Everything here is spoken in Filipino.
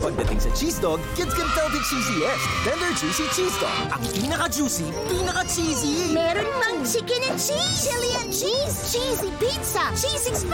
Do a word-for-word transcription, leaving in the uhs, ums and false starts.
Pagdating sa cheese dog, kids can tell the cheesiest. Tender Juicy Cheese Dog. Ang pinaka-juicy, pinaka-cheesy. Meron pang chicken and cheese, chili and cheese, cheesy pizza, cheese express.